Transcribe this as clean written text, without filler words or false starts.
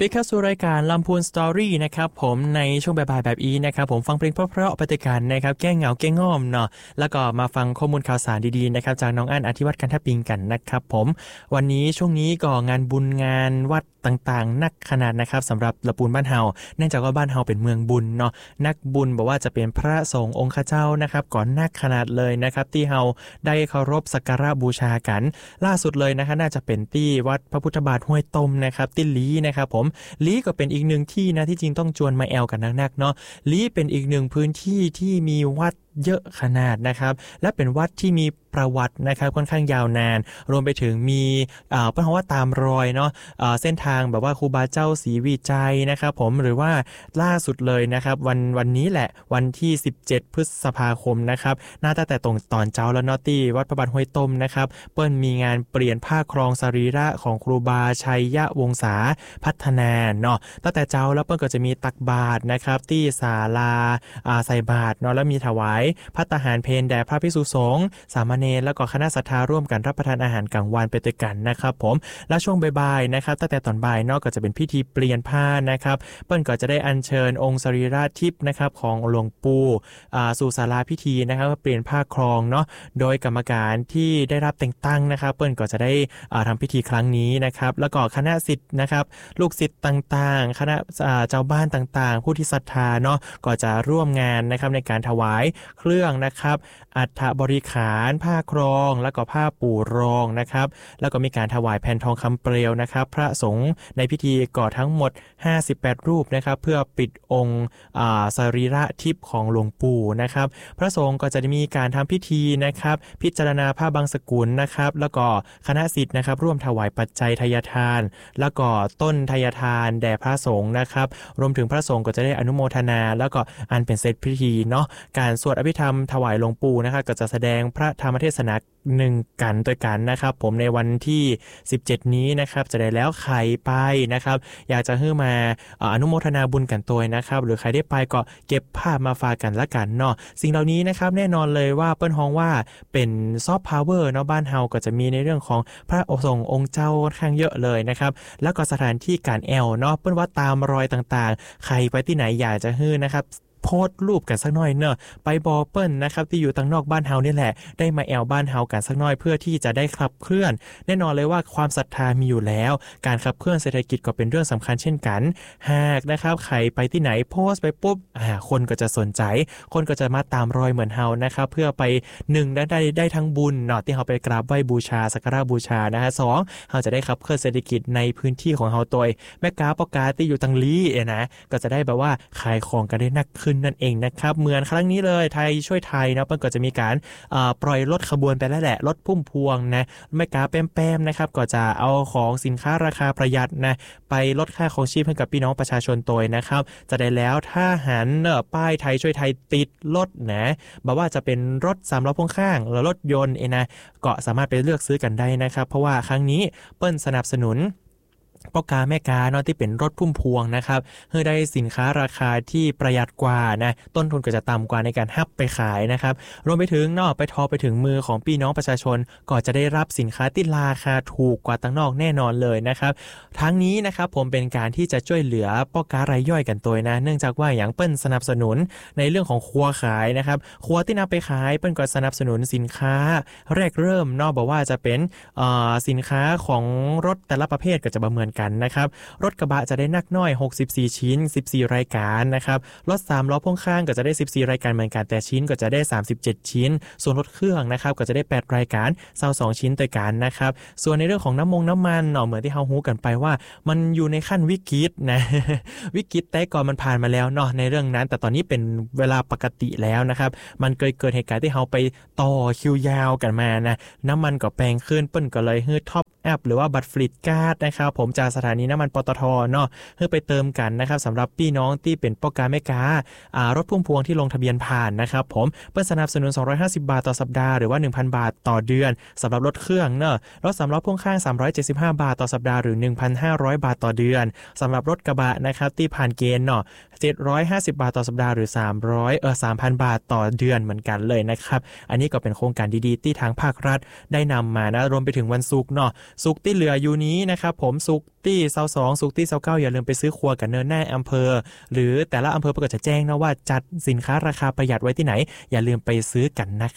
ปิดเข้าสู่รายการลำพูนสตอรี่นะครับผมในช่วงบ่ายๆแบบนี้นะครับผมฟังเพลงเพราะๆไปด้วยกันนะครับแก้เหงาแก้ง่อมเนาะแล้วก็มาฟังข้อมูลข่าวสารดีๆนะครับจากน้องอั้นอธิวัฒน์กันทปิงกันนะครับผมวันนี้ช่วงนี้ก็งานบุญงานวัดต่างๆนักขนาดนะครับสำหรับลำพูนบ้านเฮาเนื่องจากว่าบ้านเฮาเป็นเมืองบุญเนาะนักบุญบอกว่าจะเป็นพระสงฆ์องค์ข้าเจ้านะครับก่อนนักขนาดเลยนะครับที่เฮาได้เคารพสักการะบูชากันล่าสุดเลยนะคะน่าจะเป็นที่วัดพระพุทธบาทห้วยต้มนะครับที่ลีนะครับผมลีก็เป็นอีกหนึ่งที่นะที่จริงต้องจวนมาแอลกันนักๆเนาะลีเป็นอีกหนึ่งพื้นที่ที่มีวัดเยอะขนาดนะครับและเป็นวัดที่มีประวัตินะครับค่อนข้างยาวนานรวมไปถึงมีเพราะว่าตามรอยเนาะเส้นทางแบบว่าครูบาเจ้าศรีวิจัยนะครับผมหรือว่าล่าสุดเลยนะครับวันนี้แหละวันที่17พฤษภาคมนะครับน่าตั้งแต่ตรงตอนเจ้าแล้วเนาะที่วัดพระบาทห้วยต้มนะครับเปิ้ลมีงานเปลี่ยนผ้าครองสรีระของครูบาชัยยะวงศาพัฒนาเนาะตั้งแต่เจ้าแล้วเปิ้ลก็จะมีตักบาตรนะครับที่ศาลาใส่บาตรเนาะแล้วมีถวายภัตตาหารเพลแด่พระภิกษุสงฆ์สามเณรแล้วก็คณะศรัทธาร่วมกันรับประทานอาหารกลางวันไปด้วยกันนะครับผมและช่วงบ่ายๆนะครับตั้งแต่ตอนบ่ายเนาะก็จะเป็นพิธีเปลี่ยนผ้านะครับเปิ้ลก็จะได้อัญเชิญองค์สรีระทิพย์นะครับของหลวงปู่สู่ศาลาพิธีนะครับเปลี่ยนผ้าครองเนาะโดยกรรมการที่ได้รับแต่งตั้งนะครับเปิ้ลก็จะได้ทำพิธีครั้งนี้นะครับแล้วก็คณะศิษย์นะครับลูกศิษย์ต่างๆคณะเจ้าบ้านต่างๆผู้ที่ศรัทธาเนาะก็จะร่วมงานนะครับในการถวายเครื่องนะครับอัฐบริขารผ้าครองแล้วก็ผ้าปูรองนะครับแล้วก็มีการถวายแผ่นทองคำเปลวนะครับพระสงฆ์ในพิธีก่อทั้งหมด58รูปนะครับเพื่อปิดองค์สรีระทิพย์ของหลวงปู่นะครับพระสงฆ์ก็จะมีการทำพิธีนะครับพิจารณาผ้าบางสกุลนะครับแล้วก็คณะศิษย์นะครับร่วมถวายปัจจัยทายทานแล้วก็ต้นทายทานแด่พระสงฆ์นะครับรวมถึงพระสงฆ์ก็จะได้อนุโมทนาแล้วก็อันเป็นเสร็จพิธีเนาะการสวดอภิธรรมถวายหลวงปู่นะครับก็จะแสดงพระธรรมเทศนาหนึ่งกันด้วยกันนะครับผมในวันที่17นี้นะครับจะได้แล้วใครไปนะครับอยากจะให้มาอนุโมทนาบุญกันตัวนะครับหรือใครได้ไปก็เก็บภาพมาฝากกันละกันเนาะสิ่งเหล่านี้นะครับแน่นอนเลยว่าเปิ้ลฮ้องว่าเป็นซอฟต์พาวเวอร์เนาะบ้านเฮาก็จะมีในเรื่องของพระสงฆ์องค์เจ้าค่อนข้างเยอะเลยนะครับแล้วก็สถานที่การแอลเนาะเปิ้ลว่าตามรอยต่างๆใครไปที่ไหนอยากจะให้นะครับโพสต์รูปกันสักหน่อยเนอะไปบอเปิ้ลนะครับที่อยู่ต่างนอกบ้านเฮานี่แหละได้มาแอลบ้านเฮากันสักหน่อยเพื่อที่จะได้ขับเคลื่อนแน่นอนเลยว่าความศรัทธามีอยู่แล้วการขับเคลื่อนเศรษฐกิจก็เป็นเรื่องสำคัญเช่นกันหากนะครับใครไปที่ไหนโพสต์ไปปุ๊บคนก็จะสนใจคนก็จะมาตามรอยเหมือนเฮานะครับเพื่อไป1ได้ทั้งบุญเนาะที่เฮาไปกราบไหว้บูชาสักการะบูชานะฮะ2เฮาจะได้ขับเคลื่อนเศรษฐกิจในพื้นที่ของเฮาตัวแม่กาปอกาที่อยู่ตังลีนะก็จะได้แบบว่าขายของกันได้นักขึ้นนั่นเองนะครับเหมือนครั้งนี้เลยไทยช่วยไทยนะมันก็จะมีการปล่อยรถขบวนไปแล้วแหละรถพุ่มพวงนะไม่กาแป้มๆนะครับก็จะเอาของสินค้าราคาประหยัดนะไปลดค่าของชีพให้กับพี่น้องประชาชนตัวนะครับจะได้แล้วถ้าหันป้ายไทยช่วยไทยติดรถนะบอกว่าจะเป็นรถ3ล้อพ่วงข้างหรือรถยนต์นะก็สามารถไปเลือกซื้อกันได้นะครับเพราะว่าครั้งนี้เปิ้ลสนับสนุนพ่อค้าแม่ค้าเนาะที่เป็นรถพุ่มพวงนะครับเพื่อได้สินค้าราคาที่ประหยัดกว่านะต้นทุนก็จะต่ำกว่าในการฮับไปขายนะครับรวมไปถึงเนาะไปถึงมือของพี่น้องประชาชนก็จะได้รับสินค้าที่ราคาถูกกว่าต่างนอกแน่นอนเลยนะครับทั้งนี้นะครับผมเป็นการที่จะช่วยเหลือพ่อค้ารายย่อยกันตัวนะเนื่องจากว่าอย่างเปิ้ลสนับสนุนในเรื่องของครัวขายนะครับครัวที่นำไปขายเปิ้ลก็สนับสนุนสินค้าแรกเริ่มเนาะบอกว่าจะเป็นสินค้าของรถแต่ละประเภทก็จะเหมือนกันนะครับรถกระบะจะได้นักน้อย64ชิ้น14รายการนะครับรถ3ล้อพ่วงข้างก็จะได้14รายการเหมือนกันแต่ชิ้นก็จะได้37ชิ้นส่วนรถเครื่องนะครับก็จะได้8รายการ22ชิ้นต่อกันนะครับส่วนในเรื่องของน้ำมันเหมือนที่เฮาฮู้กันไปว่ามันอยู่ในขั้นวิกฤตนะ วิกฤตแต่ก่อนมันผ่านมาแล้วเนาะในเรื่องนั้นแต่ตอนนี้เป็นเวลาปกติแล้วนะครับมันเกิดเหตุการณ์ที่เฮาไปต่อคิวยาวกันมานะน้ำมันก็แพงขึ้นเปิ้นก็เลยฮื้อท็อปแอปหรือว่าบัตรฟลิตการ์ดนะครับผมจากสถานีน้ำมันปตท.เนาะเพื่อไปเติมกันนะครับสำหรับพี่น้องที่เป็นพ่อค้าแม่ค้ารถพุ่มพวงที่ลงทะเบียนผ่านนะครับผมเพื่อสนับสนุน250บาทต่อสัปดาห์หรือว่า 1,000 บาทต่อเดือนสำหรับรถเครื่องเนาะรถ3ล้อพ่วงข้าง375บาทต่อสัปดาห์หรือ 1,500 บาทต่อเดือนสำหรับรถกระบะนะครับที่ผ่านเกณฑ์เนาะ750บาทต่อสัปดาห์หรือ3,000 บาทต่อเดือนเหมือนกันเลยนะครับอันนี้ก็เป็นโครงการดีๆที่ทางภาครัฐได้นำมานะรวมไปถึงวันศุกร์เนาะสุกที่เหลืออยู่นี้นะครับผมสุกที่22สุกที่29อย่าลืมไปซื้อครัวกันเนินหน้าอำเภอหรือแต่ละอำเภอก็จะแจ้งนะว่าจัดสินค้าราคาประหยัดไว้ที่ไหนอย่าลืมไปซื้อกันนะ